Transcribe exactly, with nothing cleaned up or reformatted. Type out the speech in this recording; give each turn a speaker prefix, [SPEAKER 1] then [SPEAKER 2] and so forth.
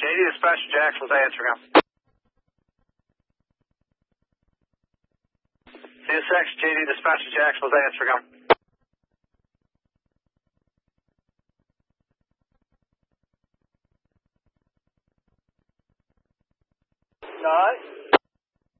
[SPEAKER 1] J D Dispatcher Jacksonville's answering him. C S X, J D Dispatcher Jacksonville's answering him.
[SPEAKER 2] Nine.